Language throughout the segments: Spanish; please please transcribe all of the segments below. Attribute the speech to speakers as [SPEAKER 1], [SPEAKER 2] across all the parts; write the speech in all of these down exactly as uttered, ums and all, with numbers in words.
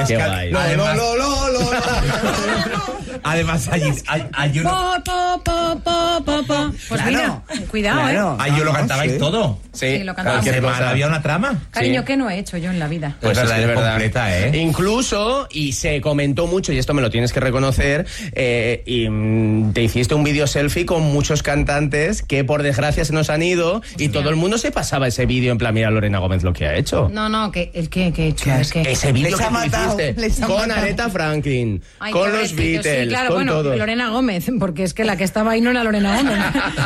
[SPEAKER 1] Es
[SPEAKER 2] Qué
[SPEAKER 1] que,
[SPEAKER 2] guay.
[SPEAKER 1] no,
[SPEAKER 2] además,
[SPEAKER 1] no, no, no, no.
[SPEAKER 2] además hay, hay, hay uno...
[SPEAKER 3] Pa, pa, pa, pa, pa, pa. Pues
[SPEAKER 4] Claro,
[SPEAKER 3] mira, cuidado,
[SPEAKER 4] claro.
[SPEAKER 3] ¿eh?
[SPEAKER 2] Ay, yo lo
[SPEAKER 4] No,
[SPEAKER 2] cantabais
[SPEAKER 4] sí.
[SPEAKER 2] todo.
[SPEAKER 1] Sí,
[SPEAKER 3] Sí, lo cantaba.
[SPEAKER 2] Cada
[SPEAKER 1] cualquier
[SPEAKER 2] semana
[SPEAKER 1] cosa.
[SPEAKER 2] había una trama.
[SPEAKER 3] Cariño,
[SPEAKER 1] Sí.
[SPEAKER 3] ¿qué no he hecho yo en la vida?
[SPEAKER 1] Pues
[SPEAKER 2] Pues
[SPEAKER 1] es
[SPEAKER 2] es
[SPEAKER 1] verdad.
[SPEAKER 2] completa, ¿eh?
[SPEAKER 1] Incluso, y se comentó mucho, y esto me lo tienes que reconocer, eh, y mm, te hiciste un vídeo selfie con muchos cantantes que por desgracia se nos han ido y todo el mundo se pasaba ese vídeo en plan, mira Lorena Gómez lo que ha hecho.
[SPEAKER 3] No, no, que el que, que he hecho.
[SPEAKER 4] ¿Qué
[SPEAKER 3] Es que...
[SPEAKER 1] Ese vídeo
[SPEAKER 4] Les
[SPEAKER 1] que
[SPEAKER 4] ha
[SPEAKER 1] tú
[SPEAKER 4] matado,
[SPEAKER 1] hiciste
[SPEAKER 4] les ha
[SPEAKER 1] con
[SPEAKER 4] matado.
[SPEAKER 1] Aretha Franklin,
[SPEAKER 3] Ay,
[SPEAKER 1] con los
[SPEAKER 3] pobrecito,
[SPEAKER 1] Beatles,
[SPEAKER 3] sí, claro,
[SPEAKER 1] con
[SPEAKER 3] bueno,
[SPEAKER 1] todo.
[SPEAKER 3] Lorena Gómez, porque es que la que estaba ahí no era Lorena Gómez.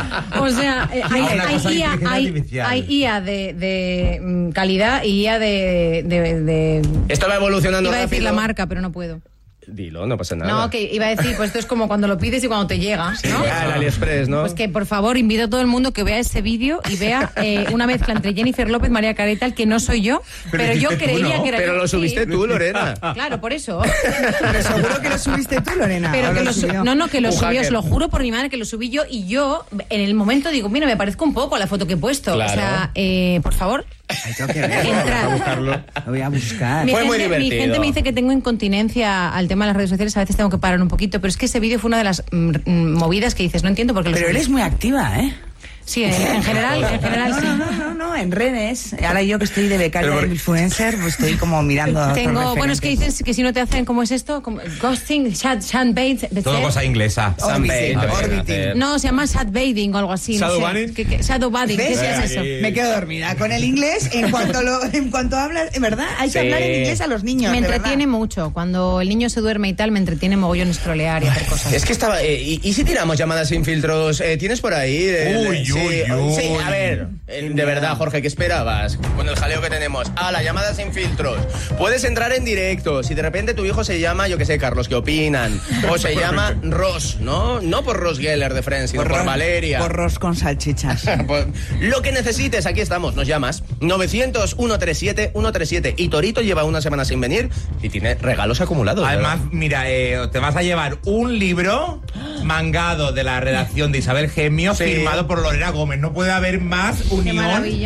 [SPEAKER 3] O sea, eh, hay,
[SPEAKER 2] Una
[SPEAKER 3] hay
[SPEAKER 2] cosa de
[SPEAKER 3] I A,
[SPEAKER 2] inteligencia
[SPEAKER 3] hay,
[SPEAKER 2] artificial.
[SPEAKER 3] hay I A de, de mm, calidad y I A de, de, de-
[SPEAKER 1] Esto va evolucionando
[SPEAKER 3] Iba a decir
[SPEAKER 1] rápido.
[SPEAKER 3] la marca, pero no puedo.
[SPEAKER 1] Dilo, no pasa nada.
[SPEAKER 3] No, que iba a decir, pues esto es como cuando lo pides y cuando te llega, ¿no?
[SPEAKER 1] Ah, el AliExpress, ¿no?
[SPEAKER 3] Pues que por favor invito a todo el mundo que vea ese vídeo y vea eh, una mezcla entre Jennifer López, María Carey y tal, que no soy yo,
[SPEAKER 2] Pero
[SPEAKER 3] pero, yo
[SPEAKER 2] hiciste tú,
[SPEAKER 3] creía
[SPEAKER 2] ¿no?
[SPEAKER 3] que era
[SPEAKER 1] Pero
[SPEAKER 3] yo.
[SPEAKER 1] lo subiste
[SPEAKER 3] Sí.
[SPEAKER 1] tú, Lorena.
[SPEAKER 3] Claro, por eso.
[SPEAKER 4] Pero seguro que lo subiste tú, Lorena.
[SPEAKER 3] Pero
[SPEAKER 4] ¿o
[SPEAKER 3] que
[SPEAKER 4] lo
[SPEAKER 3] lo su-
[SPEAKER 4] subió?
[SPEAKER 3] no, no, que lo
[SPEAKER 1] Un
[SPEAKER 3] subí, os
[SPEAKER 1] hacker.
[SPEAKER 3] lo juro por mi madre que lo subí yo y yo en el momento digo, mira, me parezco un poco a la foto que he puesto.
[SPEAKER 1] Claro.
[SPEAKER 3] O sea, eh, por favor,
[SPEAKER 4] Ay, tengo que ver.
[SPEAKER 3] entrad.
[SPEAKER 4] Lo voy a buscar.
[SPEAKER 3] Mi
[SPEAKER 1] Fue muy
[SPEAKER 3] gente, mi
[SPEAKER 1] divertido.
[SPEAKER 3] gente me dice que tengo incontinencia al tema de las redes sociales, a veces tengo que parar un poquito, pero es que ese vídeo fue una de las mm, mm, movidas que dices, no entiendo por qué lo
[SPEAKER 4] Pero
[SPEAKER 3] subí.
[SPEAKER 4] eres muy activa, ¿eh?
[SPEAKER 3] Sí, en, en general, en general
[SPEAKER 4] No,
[SPEAKER 3] sí.
[SPEAKER 4] no, no, no, no, en redes. Ahora yo que estoy de becaria de influencer, pues estoy como mirando a otros
[SPEAKER 3] Tengo, bueno, es que
[SPEAKER 4] referentes.
[SPEAKER 3] dices que si no te hacen, ¿cómo es esto? Como ghosting, chat, chat bait, de
[SPEAKER 2] Todo
[SPEAKER 3] ser-
[SPEAKER 2] cosa inglesa.
[SPEAKER 4] Orbiting,
[SPEAKER 1] Sunbait,
[SPEAKER 4] orbiting.
[SPEAKER 3] No, se llama chat baiting o algo así.
[SPEAKER 1] Shadow
[SPEAKER 3] no sé.
[SPEAKER 1] banning.
[SPEAKER 3] ¿Qué- qué- Shadow banning, ¿qué
[SPEAKER 4] ¿Ves?
[SPEAKER 3] es eso?
[SPEAKER 4] Me quedo dormida. Con el inglés, en cuanto lo, en cuanto hablas, en verdad, hay que
[SPEAKER 1] Sí.
[SPEAKER 4] hablar en inglés a los niños.
[SPEAKER 3] Me
[SPEAKER 4] de
[SPEAKER 3] entretiene
[SPEAKER 4] verdad.
[SPEAKER 3] mucho. Cuando el niño se duerme y tal, me entretiene mogollón scrollear y hacer cosas.
[SPEAKER 1] Es que estaba... eh, y, y si tiramos llamadas sin filtros? Eh, ¿Tienes por ahí? Eh,
[SPEAKER 2] Uy,
[SPEAKER 1] sí,
[SPEAKER 2] uy,
[SPEAKER 1] sí,
[SPEAKER 2] uy.
[SPEAKER 1] a ver, eh, de verdad, Jorge, ¿qué esperabas? Con el jaleo que tenemos. Ah, la llamada sin filtros. Puedes entrar en directo. Si de repente tu hijo se llama, yo qué sé, Carlos, ¿qué opinan? O se llama Ross, ¿no? No por Ross Geller de Friends, sino por,
[SPEAKER 4] Porros-
[SPEAKER 1] Valeria.
[SPEAKER 4] Porros con salchichas.
[SPEAKER 1] Pues, lo que necesites, aquí estamos, nos llamas novecientos, ciento treinta y siete, ciento treinta y siete y Torito lleva una semana sin venir y tiene regalos acumulados.
[SPEAKER 2] Además,
[SPEAKER 1] ¿verdad?
[SPEAKER 2] mira, eh, te vas a llevar un libro mangado de la redacción de Isabel Gemio
[SPEAKER 1] Sí.
[SPEAKER 2] firmado por Lorena Gómez. No puede haber más unión
[SPEAKER 3] maravilla.